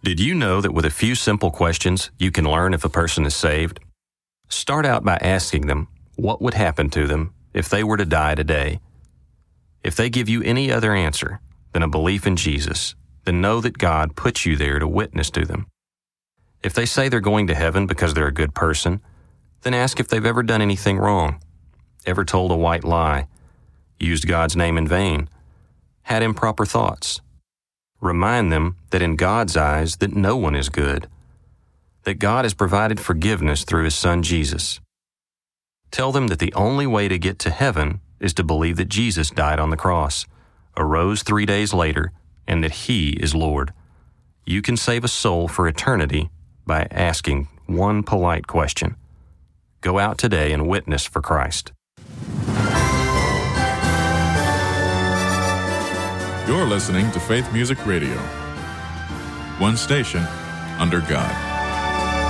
Did you know that with a few simple questions, you can learn if a person is saved? Start out by asking them what would happen to them if they were to die today. If they give you any other answer than a belief in Jesus, then know that God put you there to witness to them. If they say they're going to heaven because they're a good person, then ask if they've ever done anything wrong, ever told a white lie, used God's name in vain, had improper thoughts. Remind them that in God's eyes that no one is good, that God has provided forgiveness through His Son Jesus. Tell them that the only way to get to heaven is to believe that Jesus died on the cross, arose 3 days later, and that He is Lord. You can save a soul for eternity by asking one polite question. Go out today and witness for Christ. You're listening to Faith Music Radio. One station under God.